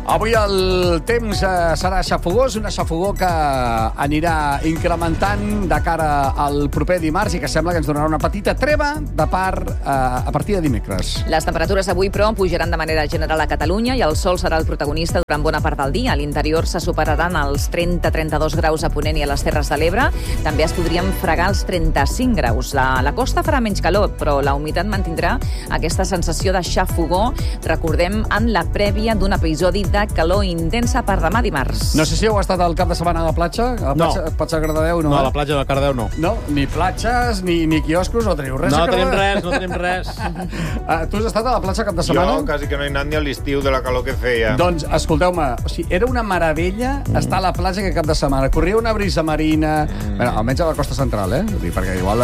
Avui el temps serà xafogós, una xafogó que anirà incrementant de cara al proper dimarts i que sembla que ens donarà una petita treva de part a partir de dimecres. Les temperatures avui, però, pujaran de manera general a Catalunya i el sol serà el protagonista durant bona part del dia. A l'interior se superaran els 30-32 graus a Ponent i a les Terres de l'Ebre. També es podrien fregar els 35 graus. La costa farà menys calor, però la humitat mantindrà aquesta sensació de xafogó. Recordem en la prèvia d'un episodi de calor intensa per demà dimarts. No sé si heu estat al cap de setmana a la platja. A la platja de Cardedeu, no? No, a la platja de Cardedeu no. No, ni platges, ni quioscos, no teniu res. No tenim res. Tu has estat a la platja cap de setmana? Jo quasi que no he anat ni a l'estiu de la calor que feia. Doncs, escolteu-me, era una meravella estar a la platja aquest cap de setmana. Corria una brisa marina, bueno, almenys a la costa central, perquè igual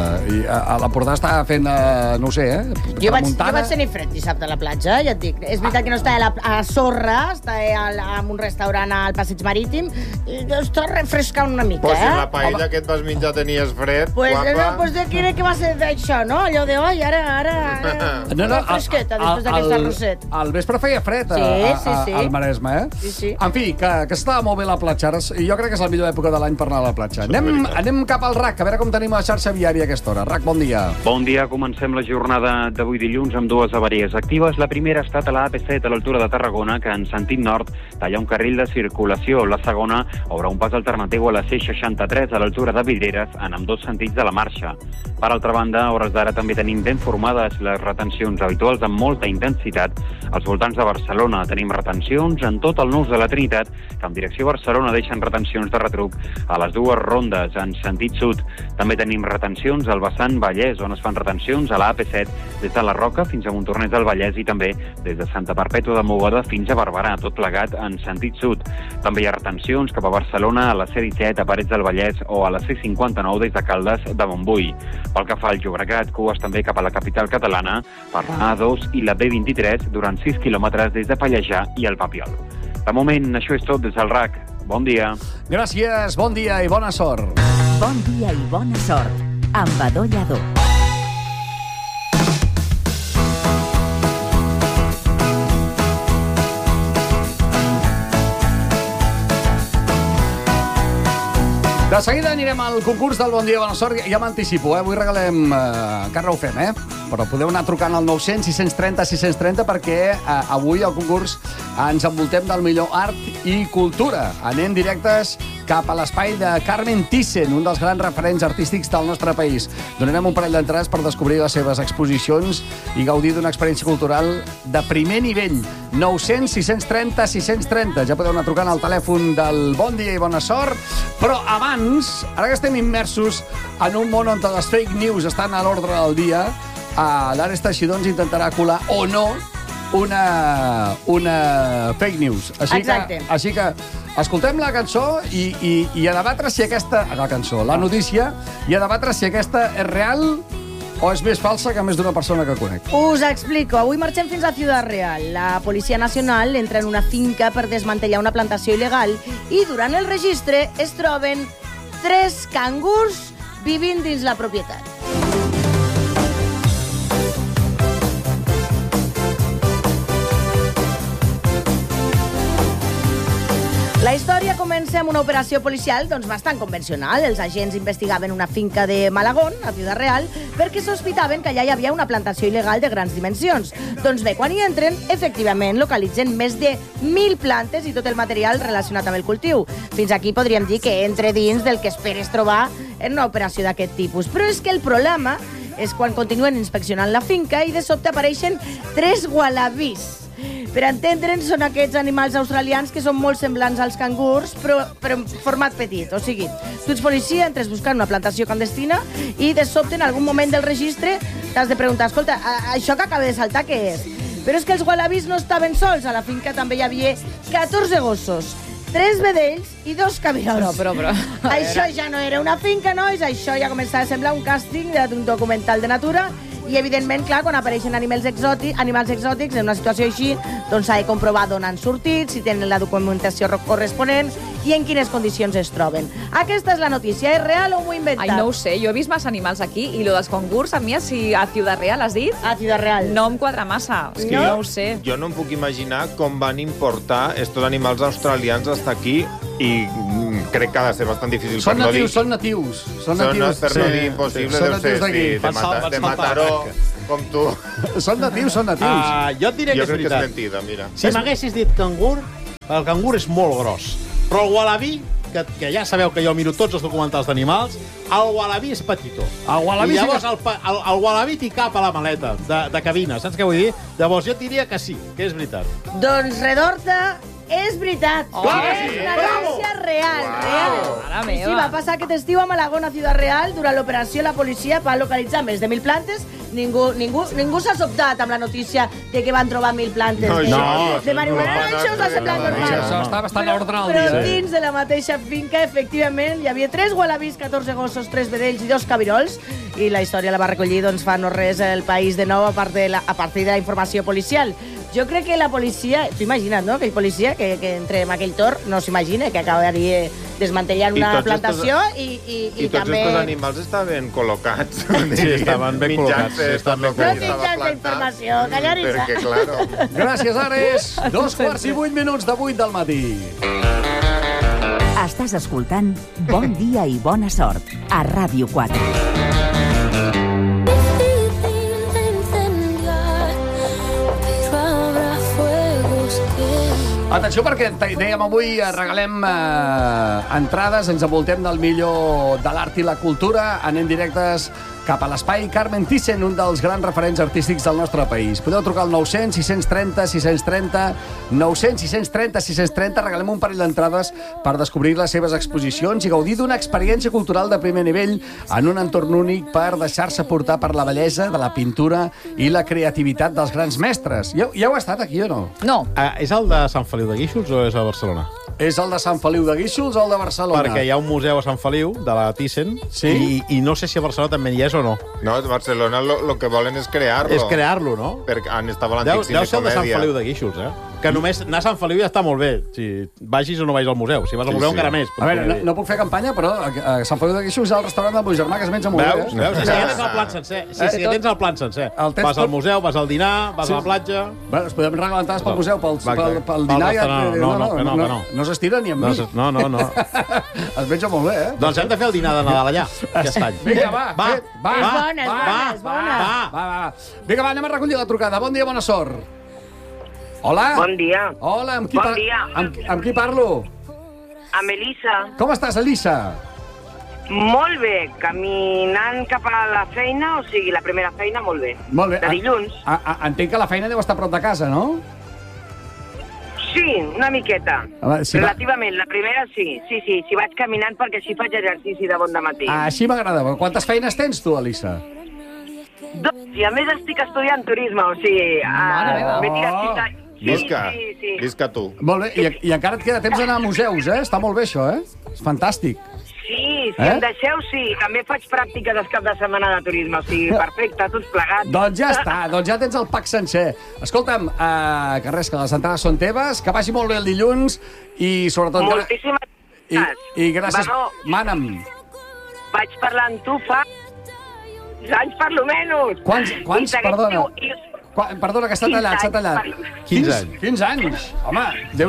a l'Empordà estava fent, no ho sé, Jo vaig tenir fred dissabte a la platja, ja et dic. És veritat que no estava a sorra, estava en un restaurant al Passeig Marítim, i està refrescant una mica, Pues si la paella que et vas menjar tenies fred, guapa. Pues de què va ser d'això, no? Allò de, ara, fresqueta, després d'aquest arrosset. Al vespre feia fred al Maresme, Sí. En fi, que estava molt bé la platja. Jo crec que és la millor època de l'any per anar a la platja. Anem cap al RAC, a veure com tenim la xarxa viària a aquesta hora. RAC, bon dia. Bon dia, comencem la jornada d'avui dilluns amb dues avaries actives. La primera ha estat a la AP7 a l'altura de Tarragona, que en sentit nord talla un carril de circulació. La segona obre un pas alternatiu a la C63 a l'altura de Vidreres en ambdós sentits de la marxa. Per altra banda, a hores d'ara també tenim ben formades les retencions habituals amb molta intensitat. Als voltants de Barcelona tenim retencions en tot el nus de la Trinitat, que en direcció a Barcelona deixen retencions de retruc a les dues rondes en sentit sud. També tenim retencions al vessant Vallès, on es fan retencions a la AP7 des de la Roca fins a Montornès del Vallès i també des de Santa Perpètua de Mogoda fins a Barberà, tot plegat en sentit sud. També hi ha retencions cap a Barcelona a la C17, a Parets del Vallès o a la C59 des de Caldes de Montbui. Pel que fa al Llobregat, cues també cap a la capital catalana per la A2 i la B23 durant 6 quilòmetres des de Pallejà i el Papiol. De moment, això és tot des del RAC. Bon dia. Gràcies, bon dia i bona sort. Bon dia i bona sort amb Adó Lladó. De seguida anirem al concurs del Bon dia i bona sort. Ja m'anticipo, avui regalem... encara no ho fem, però podeu anar trucant al 900 630 630 perquè avui al concurs ens envoltem del millor art i cultura. Anem directes cap a l'espai de Carmen Thyssen, un dels grans referents artístics del nostre país. Donarem un parell d'entrades per descobrir les seves exposicions i gaudir d'una experiència cultural de primer nivell. 900 630 630. Ja podeu anar trucant al telèfon del Bon dia i bona sort, però abans, ara que estem immersos en un món on les fake news estan a l'ordre del dia, l'Ares Teixidor intentarà colar o no una fake news. Així que escoltem la cançó i a debatre si aquesta... La cançó, la notícia, i a debatre si aquesta és real o és més falsa que més d'una persona que conec. Us explico. Avui marxem fins a Ciudad Real. La Policia Nacional entra en una finca per desmantellar una plantació il·legal i durant el registre es troben 3 cangurs vivint dins la propietat. La història comença amb una operació policial bastant convencional. Els agents investigaven una finca de Malagón, a Ciudad Real, perquè sospitaven que allà hi havia una plantació il·legal de grans dimensions. Doncs bé, quan hi entren, efectivament localitzen més de 1.000 plantes i tot el material relacionat amb el cultiu. Fins aquí podríem dir que entre dins del que esperes trobar en una operació d'aquest tipus. Però és que el problema és quan continuen inspeccionant la finca i de sobte apareixen 3 ualabís. Per entendre'ns, són aquests animals australians que són molt semblants als cangurs, però en format petit. O sigui, tu ets policia, entres buscant una plantació clandestina i de sobte, en algun moment del registre, t'has de preguntar, escolta, això que acaba de saltar, què és? Però és que els ualabís no estaven sols. A la finca també hi havia 14 gossos, 3 vedells i 2 cabirols. No, però... Això ja no era una finca, nois. Això ja començava a semblar un càsting d'un documental de natura. I, evidentment, clar, quan apareixen animals exòtics en una situació així, doncs s'ha de comprovar d'on han sortit, si tenen la documentació corresponent i en quines condicions es troben. Aquesta és la notícia. És real o m'ho he inventat? Ai, no ho sé. Jo he vist massa animals aquí i lo dels concurs, a mi, si a Ciudad Real has dit? A Ciudad Real. No em quadra massa. És que no ho sé. Jo no em puc imaginar com van importar estos animals australians hasta aquí i crec que ha de ser bastant difícil Són per no dir... natius, són natius. Per no dir impossible, Són deu ser, natius d'aquí. de Mataró, com tu. Són natius, són natius. Jo et diré que Jo és crec que és veritat. mentida, mira. Si m'haguessis dit cangur, el cangur és molt gros. Però el wallaby, que ja sabeu que jo miro tots els documentals d'animals, el wallaby és petitó. El wallaby I llavors el wallaby t'hi cap a la maleta de cabina, saps què vull dir? Llavors jo et diria que sí, que és veritat. Doncs Redorta, és veritat. Oh, és una notícia real. Mare meva. Sí, va passar aquest estiu a Malagón, a Ciudad Real. Durant l'operació, la policia va localitzar més de 1.000 plantes. Ningú s'ha sobtat amb la notícia de que van trobar 1.000 plantes de marihuana. Això us ha semblat normal. Això està bastant a ordre al Però dia. dins de la mateixa finca, efectivament, hi havia 3 wallabies, 14 gossos, 3 vedells i 2 cabirols. I la història la va recollir fa no res El País de nou a partir de la informació policial. Jo crec que la policia... T'ho imagina't, no? Aquell policia que entre en aquell tor no s'imagina que acabaria desmantellant una plantació i tots també... estos animals estaven col·locats. Sí, estaven ben col·locats. No tinc d'informació, callarissa. Perquè, claro... Gràcies, Ares. 2:08 de 8 del matí. Estàs escoltant Bon dia i bona sort a Ràdio 4. Atenció, perquè dèiem avui regalem entrades, ens envoltem del millor de l'art i la cultura, anem directes cap a l'espai Carmen Thyssen, un dels grans referents artístics del nostre país. Podeu trucar al 900 630 630, 900 630 630, regalem un parell d'entrades per descobrir les seves exposicions i gaudir d'una experiència cultural de primer nivell en un entorn únic per deixar-se portar per la bellesa de la pintura i la creativitat dels grans mestres. Ja heu estat aquí o no? No. És el de Sant Feliu de Guíxols o és a Barcelona? És el de Sant Feliu de Guíxols o el de Barcelona? Perquè hi ha un museu a Sant Feliu, de la Thyssen, Sí? i no sé si a Barcelona també hi és o no. No, a Barcelona lo que volen és crear-lo. És crear-lo, no? Perquè on estava Deu l'antic cine ser el de Sant comèdia. Feliu de Guíxols, Que només anar a Sant Feliu ja està molt bé. Si vagis o no vagis al museu. Si vas al museu encara més. A veure, no puc fer campanya, però a Sant Feliu de Guíxols hi ha el restaurant del meu germà que es menja molt Veus? bé. Si ja tens el plan sencer. Si ja tens el plan sencer. El tens Vas al tot? museu, vas al dinar, vas a la platja... Bé, es podem regalar entrades pel museu, pel Pel dinar... restaurant, no. No s'estira ni amb mi. No. Es menja molt bé, Doncs hem de fer el dinar de Nadal allà, aquest any. Vinga, va. És bona. Va. Vinga, va, anem a recollir la trucada. Bon dia, bona sort. Hola. Bon dia. Hola, amb qui, Bon dia. amb qui parlo? Amb Elisa. Com estàs, Elisa? Molt bé. Caminant cap a la feina, o sigui, la primera feina, molt bé. Molt bé. De dilluns. Entenc que la feina deu estar a prop de casa, no? Sí, una miqueta. Home, si Relativament. La primera, sí. Sí, si vaig caminant perquè així faig exercici de bon dematí. Així m'agrada. Quantes feines tens tu, Elisa? I a més estic estudiant turisme, o sigui... Mare meva. M'he tirat cita... Sí. Visca tu. Molt bé, i encara et queda temps d'anar a museus, Està molt bé, això, És fantàstic. Sí, si em deixeu, sí. També faig pràctiques el cap de setmana de turisme, o sigui, perfecte, tots plegats. Doncs ja està, doncs ja tens el pack sencer. Escolta'm, que res, que les entrades són teves, que vagi molt bé el dilluns i sobretot... Moltíssimes gràcies. I gràcies... Mana'm. Vaig parlar amb tu fa anys, per lo menys. Quants, perdona? Perdona, que s'ha tallat. 15 anys. 15 anys. Home,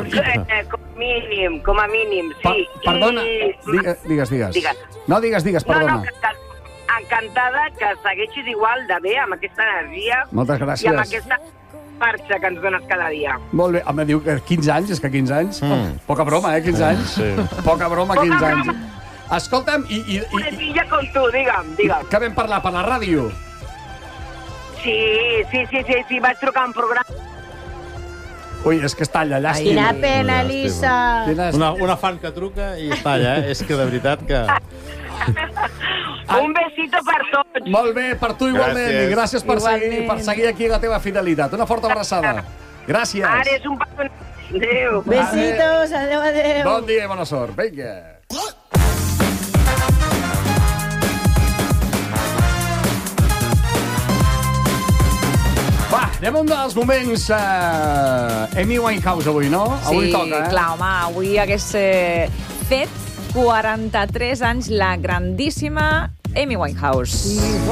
Com a mínim, sí. Perdona, digues. No, digues, perdona. No, encantada que segueixis igual de bé, amb aquesta energia. Moltes gràcies. I amb aquesta marxa que ens dones cada dia. Molt bé. Home, diu que 15 anys, és que 15 anys... Poca broma, 15 anys? Sí. Poca broma, 15 anys. Escolta'm, Una filla com tu, digue'm. Què vam parlar? Per la ràdio? Sí, vaig trucar un programa. Ui, és que es talla, llàstima. Quina pena, Elisa. Una fan que truca i es talla, És que de veritat que... Un besito per tots. Molt bé, per tu igualment. Gràcies. I gràcies per seguir aquí la teva fidelitat. Una forta abraçada. Gràcies. Ara és un petó. Adéu. Besitos, adéu. Bon dia i bona sort. Vinga. Va, anem a un dels moments Amy Winehouse avui, no? Avui Sí, toca, clar, home, avui hagués fet 43 anys la grandíssima Amy Winehouse.